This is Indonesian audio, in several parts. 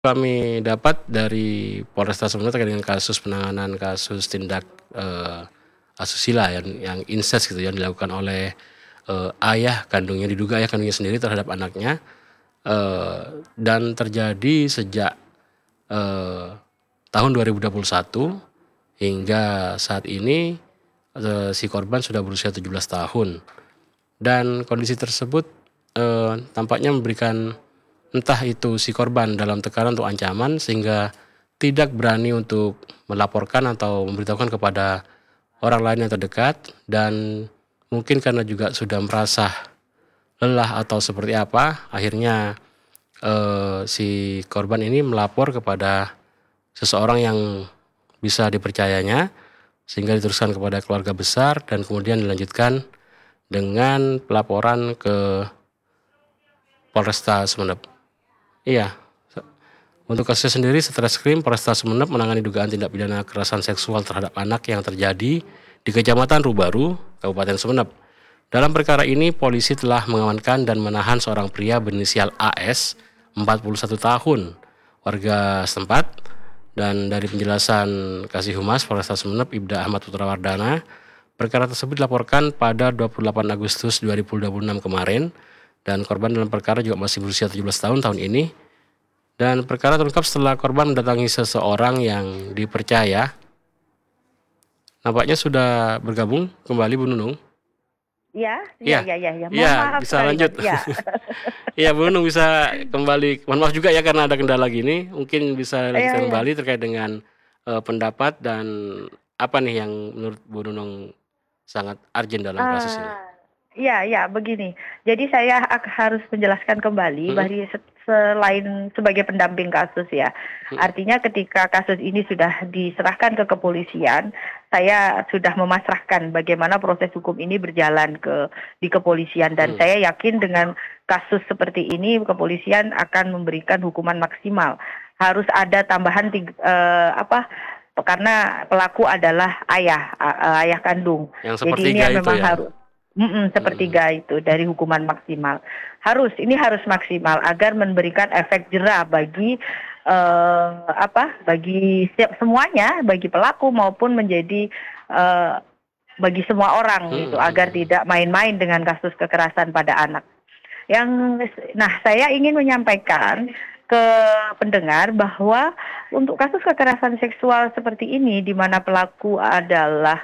Kami dapat dari Polresta Sumeneb terkait dengan penanganan kasus tindak asusila yang incest gitu yang dilakukan oleh ayah kandungnya, diduga ayah kandungnya sendiri terhadap anaknya, dan terjadi sejak tahun 2021 hingga saat ini. Si korban sudah berusia 17 tahun dan kondisi tersebut tampaknya memberikan entah itu si korban dalam tekanan atau ancaman sehingga tidak berani untuk melaporkan atau memberitahukan kepada orang lain yang terdekat, dan mungkin karena juga sudah merasa lelah atau seperti apa, akhirnya si korban ini melapor kepada seseorang yang bisa dipercayanya sehingga diteruskan kepada keluarga besar dan kemudian dilanjutkan dengan pelaporan ke Polresta Sumeneb. Iya, untuk kasusnya sendiri, Satreskrim Polresta Sumeneb menangani dugaan tindak pidana kekerasan seksual terhadap anak yang terjadi di Kecamatan Rubaru, Kabupaten Sumeneb. Dalam perkara ini, polisi telah mengamankan dan menahan seorang pria berinisial AS, 41 tahun, warga setempat, dan dari penjelasan Kasih Humas Polresta Sumeneb, Ibda Ahmad Putrawardana, perkara tersebut dilaporkan pada 28 Agustus 2026 kemarin, dan korban dalam perkara juga masih berusia 17 tahun ini. Dan perkara terungkap setelah korban mendatangi seseorang yang dipercaya. Nampaknya sudah bergabung kembali Bu Nunung. Ya, Iya, ya. Mohon iya maaf bisa sekali, lanjut. Mas. Ya. Iya Bu Nunung bisa kembali. Mohon maaf juga ya karena ada kendala gini. Mungkin bisa lanjutkan Ya. kembali terkait dengan pendapat dan apa nih yang menurut Bu Nunung sangat urgent dalam kasus ini. Ya, begini. Jadi saya harus menjelaskan kembali bahwa selain sebagai pendamping kasus ya, artinya ketika kasus ini sudah diserahkan ke kepolisian, saya sudah memasrahkan bagaimana proses hukum ini berjalan di kepolisian, dan saya yakin dengan kasus seperti ini kepolisian akan memberikan hukuman maksimal. Harus ada tambahan karena pelaku adalah ayah kandung. Yang Jadi ini sepertiga itu memang ya. harus sepertiga itu dari hukuman maksimal. Ini harus maksimal agar memberikan efek jera bagi bagi semuanya, bagi pelaku maupun menjadi bagi semua orang gitu, agar tidak main-main dengan kasus kekerasan pada anak. Saya ingin menyampaikan ke pendengar bahwa untuk kasus kekerasan seksual seperti ini di mana pelaku adalah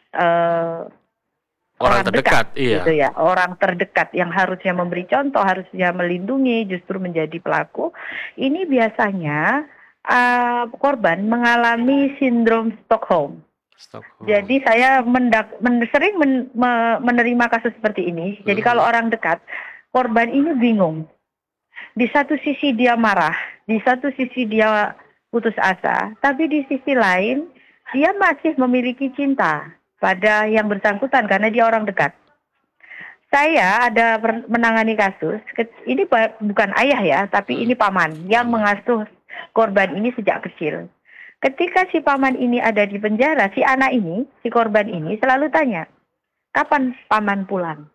orang terdekat, gitu ya, orang terdekat yang harusnya memberi contoh, harusnya melindungi, justru menjadi pelaku. Ini biasanya korban mengalami sindrom Stockholm. Jadi saya sering menerima kasus seperti ini. Jadi kalau orang dekat, korban ini bingung. Di satu sisi dia marah, di satu sisi dia putus asa, tapi di sisi lain dia masih memiliki cinta pada yang bersangkutan karena dia orang dekat. Saya ada menangani kasus, ini bukan ayah ya, tapi ini paman yang mengasuh korban ini sejak kecil. Ketika si paman ini ada di penjara, si anak ini, si korban ini selalu tanya, kapan paman pulang?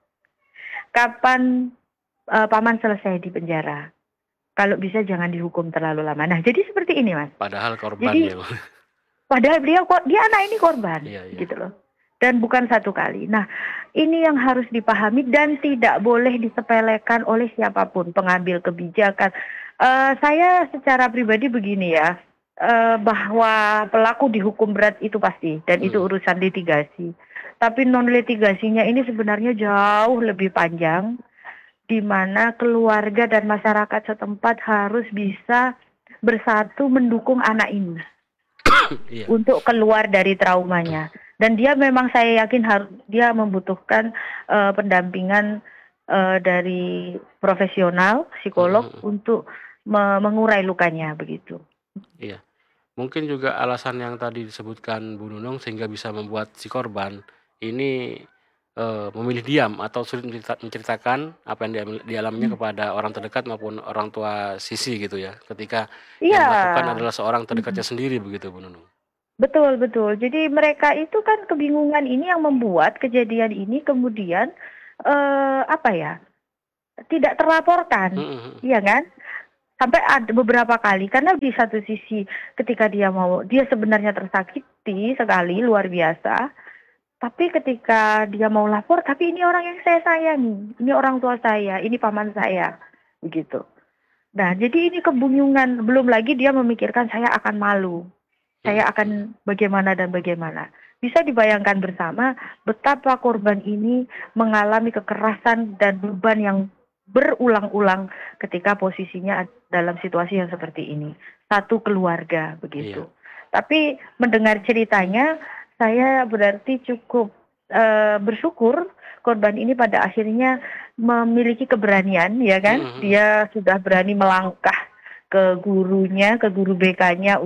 Kapan paman selesai di penjara? Kalau bisa jangan dihukum terlalu lama. Nah, jadi seperti ini, Mas. Padahal korbannya. Padahal dia anak ini korban, gitu loh. Dan bukan satu kali. Nah, ini yang harus dipahami dan tidak boleh disepelekan oleh siapapun, pengambil kebijakan. Saya secara pribadi begini ya, bahwa pelaku dihukum berat itu pasti, dan itu urusan litigasi. Tapi non-litigasinya ini sebenarnya jauh lebih panjang, di mana keluarga dan masyarakat setempat harus bisa bersatu mendukung anak ini untuk keluar dari traumanya. Dan dia memang saya yakin dia membutuhkan pendampingan dari profesional, psikolog untuk mengurai lukanya begitu. Iya. Mungkin juga alasan yang tadi disebutkan Bu Nunung sehingga bisa membuat si korban ini memilih diam atau sulit menceritakan apa yang dialaminya kepada orang terdekat maupun orang tua sisi gitu ya, ketika yang melakukan adalah seorang terdekatnya sendiri begitu Bu Nunung. Betul. Jadi mereka itu kan kebingungan ini yang membuat kejadian ini kemudian tidak terlaporkan, iya kan? sampai ada beberapa kali, karena di satu sisi ketika dia sebenarnya tersakiti sekali luar biasa, tapi ketika dia mau lapor, tapi ini orang yang saya sayangi, ini orang tua saya, ini paman saya, begitu. Nah, jadi ini kebingungan, belum lagi dia memikirkan saya akan malu, saya akan bagaimana dan bagaimana. Bisa dibayangkan bersama betapa korban ini mengalami kekerasan dan beban yang berulang-ulang ketika posisinya dalam situasi yang seperti ini. Satu keluarga, Iya. begitu. Tapi mendengar ceritanya, saya berarti cukup bersyukur korban ini pada akhirnya memiliki keberanian, ya kan? Dia sudah berani melangkah ke gurunya, ke guru BK-nya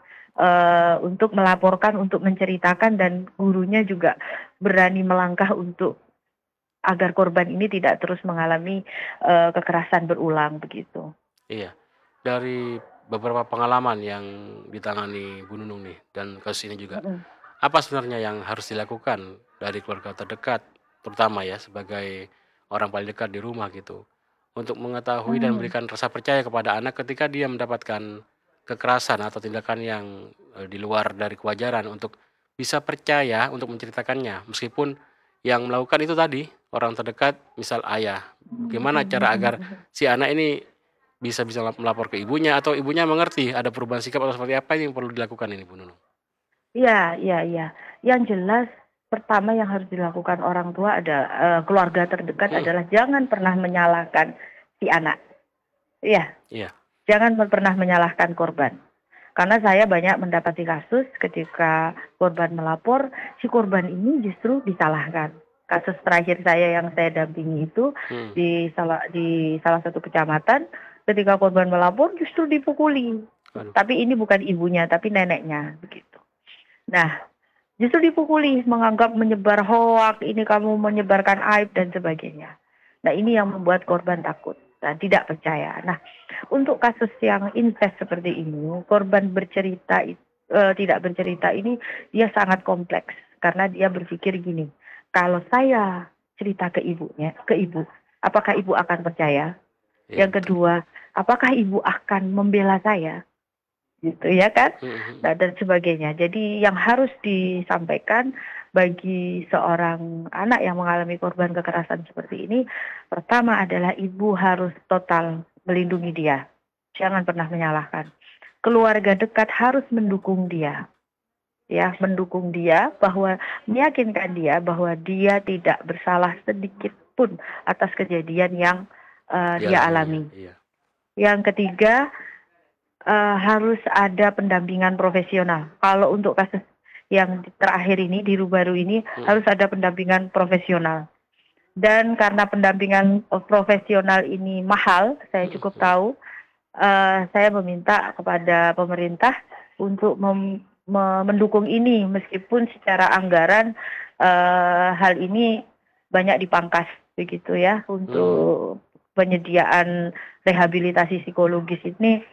untuk melaporkan, untuk menceritakan, dan gurunya juga berani melangkah untuk agar korban ini tidak terus mengalami kekerasan berulang, begitu. Iya. Dari beberapa pengalaman yang ditangani Bu Nunung nih dan kasus ini juga, apa sebenarnya yang harus dilakukan dari keluarga terdekat, terutama ya sebagai orang paling dekat di rumah gitu, untuk mengetahui dan memberikan rasa percaya kepada anak ketika dia mendapatkan kekerasan atau tindakan yang di luar dari kewajaran, untuk bisa percaya untuk menceritakannya meskipun yang melakukan itu tadi orang terdekat, misal ayah. Gimana cara agar si anak ini bisa bisa melapor ke ibunya atau ibunya mengerti ada perubahan sikap atau seperti apa yang perlu dilakukan ini Bu Nunung? Iya, iya, iya. Yang jelas pertama yang harus dilakukan orang tua keluarga terdekat adalah jangan pernah menyalahkan si anak. Iya, Iya. jangan pernah menyalahkan korban. Karena saya banyak mendapati kasus ketika korban melapor, si korban ini justru disalahkan. Kasus terakhir yang saya dampingi itu di salah satu kecamatan, ketika korban melapor justru dipukuli. Aduh. Tapi ini bukan ibunya, tapi neneknya, begitu. Nah, justru dipukuli, menganggap menyebar hoak, ini kamu menyebarkan aib dan sebagainya. Nah, ini yang membuat korban takut dan tidak percaya. Nah, untuk kasus yang incest seperti ini, korban tidak bercerita ini dia sangat kompleks karena dia berpikir gini, kalau saya cerita ke ibu, apakah ibu akan percaya? Iya, Yang kedua, apakah ibu akan membela saya? Gitu ya kan? Nah, dan sebagainya. Jadi yang harus disampaikan bagi seorang anak yang mengalami korban kekerasan seperti ini, pertama adalah ibu harus total melindungi dia. Jangan pernah menyalahkan. Keluarga dekat harus mendukung dia. Ya, mendukung dia, bahwa meyakinkan dia bahwa dia tidak bersalah sedikit pun atas kejadian yang dia alami. Iya. Yang ketiga, harus ada pendampingan profesional. Kalau untuk kasus yang terakhir ini, baru ini, harus ada pendampingan profesional. Dan karena pendampingan profesional ini mahal, saya cukup tahu, saya meminta kepada pemerintah untuk mendukung ini, meskipun secara anggaran hal ini banyak dipangkas, begitu ya, untuk penyediaan rehabilitasi psikologis ini.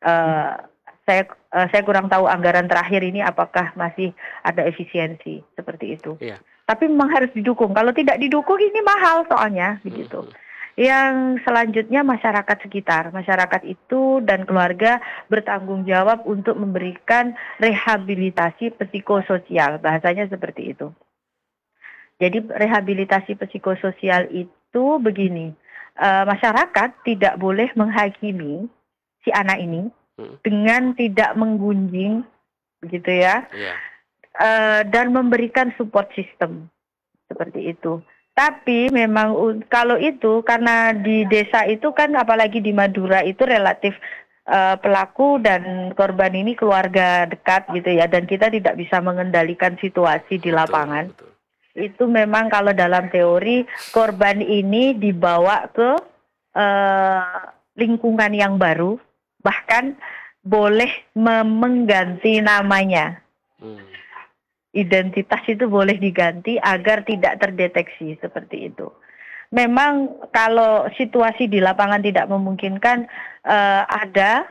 Saya kurang tahu anggaran terakhir ini apakah masih ada efisiensi seperti itu. Iya. Tapi memang harus didukung. Kalau tidak didukung ini mahal soalnya, begitu. Yang selanjutnya masyarakat sekitar. Masyarakat itu dan keluarga bertanggung jawab untuk memberikan rehabilitasi psikososial. Bahasanya seperti itu. Jadi rehabilitasi psikososial itu begini. Masyarakat tidak boleh menghakimi si anak ini dengan tidak menggunjing, begitu ya, dan memberikan support system seperti itu. Tapi memang kalau itu karena di desa itu kan, apalagi di Madura itu relatif pelaku dan korban ini keluarga dekat gitu ya, dan kita tidak bisa mengendalikan situasi di lapangan. Betul. Itu memang kalau dalam teori korban ini dibawa ke lingkungan yang baru, bahkan boleh mengganti namanya. Identitas itu boleh diganti agar tidak terdeteksi seperti itu. Memang kalau situasi di lapangan tidak memungkinkan, ada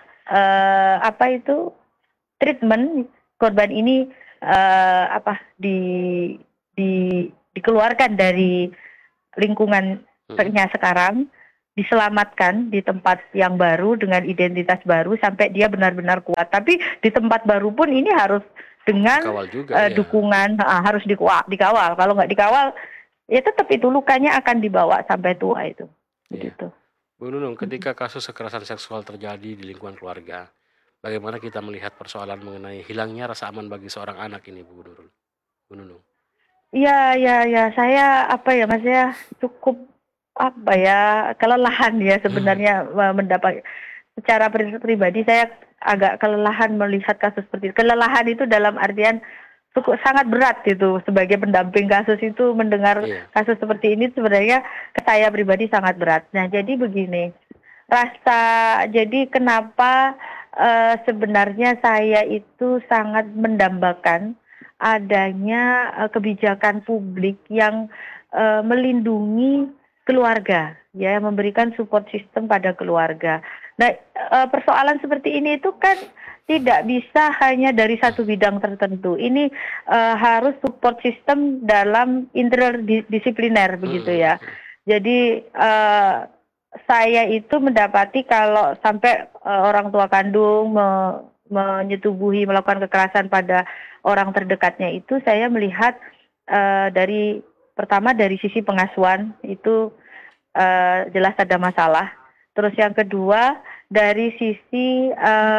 treatment korban ini dikeluarkan dari lingkungannya sekarang, diselamatkan di tempat yang baru dengan identitas baru sampai dia benar-benar kuat. Tapi di tempat baru pun ini harus dengan Dikawal juga ya. dukungan, harus dikawal. Kalau nggak dikawal, ya tetap itu lukanya akan dibawa sampai tua itu. Iya. Begitu. Bu Nunung, ketika kasus kekerasan seksual terjadi di lingkungan keluarga, bagaimana kita melihat persoalan mengenai hilangnya rasa aman bagi seorang anak ini, Bu Nurul? Bu Nunung. Iya, iya, iya. Saya Mas ya cukup kelelahan ya sebenarnya mendapat secara pribadi saya agak kelelahan melihat kasus seperti itu. Kelelahan itu dalam artian cukup sangat berat gitu sebagai pendamping kasus itu mendengar Iya. kasus seperti ini sebenarnya ke saya pribadi sangat berat. Nah, jadi begini. Jadi kenapa sebenarnya saya itu sangat mendambakan adanya kebijakan publik yang melindungi keluarga, ya, memberikan support system pada keluarga. Nah, persoalan seperti ini itu kan tidak bisa hanya dari satu bidang tertentu. Ini harus support system dalam interdisipliner begitu ya. Jadi saya itu mendapati kalau sampai orang tua kandung menyetubuhi melakukan kekerasan pada orang terdekatnya itu, saya melihat pertama dari sisi pengasuhan itu jelas ada masalah. Terus yang kedua dari sisi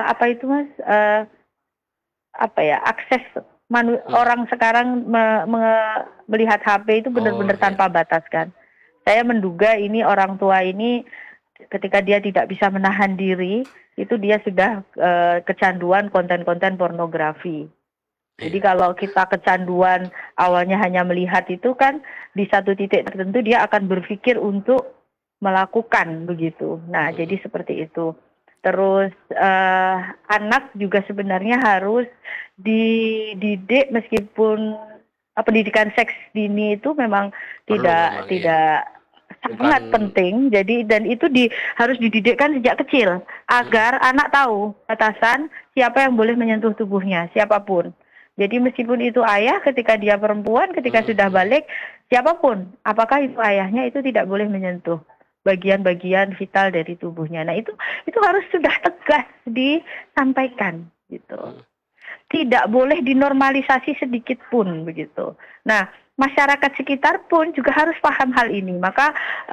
akses orang sekarang melihat HP itu benar-benar tanpa batas kan. Saya menduga ini orang tua ini ketika dia tidak bisa menahan diri, itu dia sudah kecanduan konten-konten pornografi. Jadi kalau kita kecanduan awalnya hanya melihat itu kan, di satu titik tertentu dia akan berpikir untuk melakukan begitu. Nah, jadi seperti itu. Terus anak juga sebenarnya harus dididik meskipun pendidikan seks dini itu memang tidak sangat penting. Jadi dan itu harus dididikkan sejak kecil agar anak tahu batasan siapa yang boleh menyentuh tubuhnya, siapapun. Jadi meskipun itu ayah, ketika dia perempuan, ketika sudah balik, siapapun, apakah itu ayahnya, itu tidak boleh menyentuh bagian-bagian vital dari tubuhnya. Nah, itu harus sudah tegas disampaikan gitu. Tidak boleh dinormalisasi sedikit pun begitu. Nah, masyarakat sekitar pun juga harus paham hal ini. Maka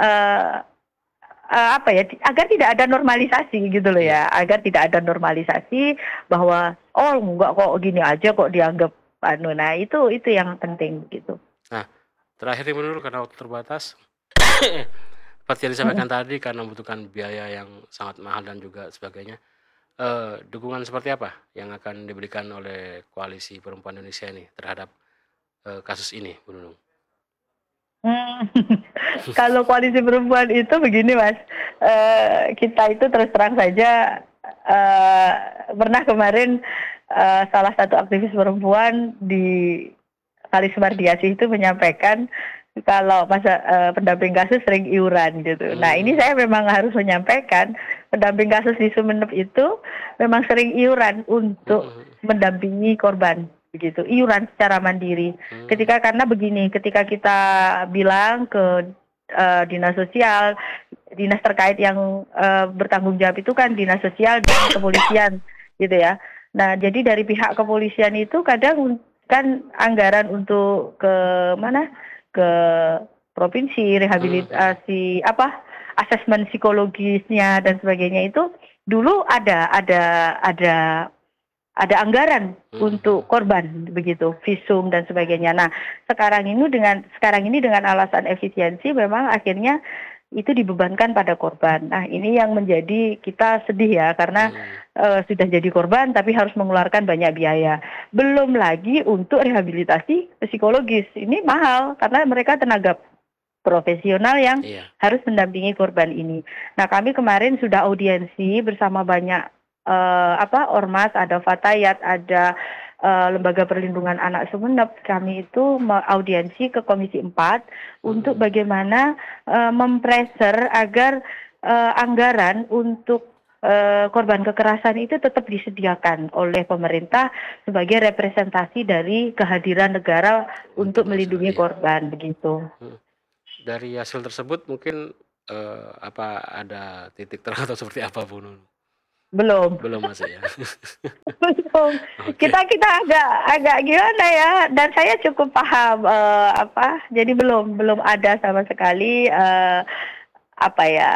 agar tidak ada normalisasi gitu loh ya, agar tidak ada normalisasi bahwa enggak kok gini aja kok dianggap Nah, itu yang penting gitu. Nah, terakhir menurut karena waktu terbatas, seperti yang disampaikan tadi, karena membutuhkan biaya yang sangat mahal dan juga sebagainya, dukungan seperti apa yang akan diberikan oleh Koalisi Perempuan Indonesia ini terhadap kasus ini, Bu Nunung? Kalau Koalisi Perempuan itu begini Mas, kita itu terus terang saja pernah kemarin salah satu aktivis perempuan di Kali Sumardiasih itu menyampaikan kalau pendamping kasus sering iuran gitu. Nah, ini saya memang harus menyampaikan pendamping kasus di Sumeneb itu memang sering iuran untuk mendampingi korban begitu, iuran secara mandiri. Karena begini, ketika kita bilang ke dinas sosial, dinas terkait yang bertanggung jawab itu kan dinas sosial dan kepolisian gitu ya. Nah, jadi dari pihak kepolisian itu kadang kan anggaran untuk ke provinsi, rehabilitasi asesmen psikologisnya dan sebagainya itu dulu ada anggaran untuk korban begitu, visum dan sebagainya. Nah, sekarang ini dengan alasan efisiensi memang akhirnya itu dibebankan pada korban. Nah, ini yang menjadi kita sedih ya, karena sudah jadi korban tapi harus mengeluarkan banyak biaya. Belum lagi untuk rehabilitasi psikologis. Ini mahal karena mereka tenaga profesional yang harus mendampingi korban ini. Nah, kami kemarin sudah audiensi bersama banyak ormas, ada Fatayat, ada Lembaga Perlindungan Anak Sumeneb. Kami itu audiensi ke Komisi 4 untuk bagaimana mempreser agar anggaran untuk korban kekerasan itu tetap disediakan oleh pemerintah sebagai representasi dari kehadiran negara untuk melindungi korban begitu. Dari hasil tersebut mungkin apa ada titik terang atau seperti apa Bu Nunung? Belum. Belum masih ya? Belum. Oke. Kita agak gimana ya, dan saya cukup paham, jadi belum ada sama sekali, apa ya,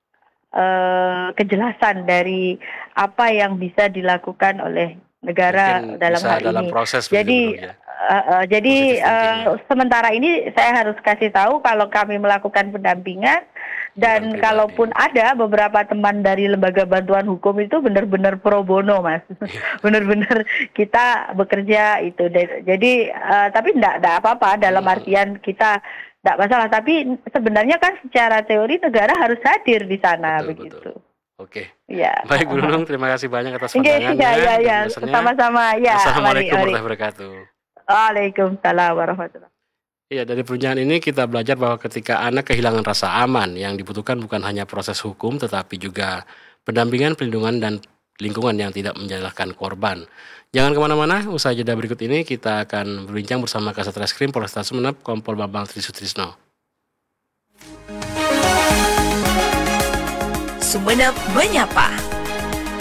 kejelasan dari apa yang bisa dilakukan oleh negara Mungkin dalam bisa hal dalam ini. proses begitu Bu Jadi Nunung ya? jadi Positive thinking-nya. sementara ini saya harus kasih tahu kalau kami melakukan pendampingan, Bukan dan pribadi. kalaupun ada beberapa teman dari lembaga bantuan hukum itu benar-benar pro bono, Mas. Iya. Benar-benar kita bekerja itu. Jadi tapi enggak apa-apa, dalam Mhm. artian kita enggak masalah, tapi sebenarnya kan secara teori negara harus hadir di sana Betul betul. begitu. Oke. Iya, Baik Bu heeh heeh. Nunung, terima kasih banyak atas Iya, pandangannya dan iya, penjelasannya. sama-sama. Ya, mari Assalamualaikum mari. warahmatullahi wabarakatuh. Waalaikumsalam warahmatullahi. Iya, dari perbincangan ini kita belajar bahwa ketika anak kehilangan rasa aman, yang dibutuhkan bukan hanya proses hukum, tetapi juga pendampingan, perlindungan, dan lingkungan yang tidak menyalahkan korban. Jangan kemana-mana, usai jeda berikut ini kita akan berbincang bersama Kasat Reskrim Polresta Sumeneb, Kompol Bambang Trisutrisno. Sumeneb Menyapa.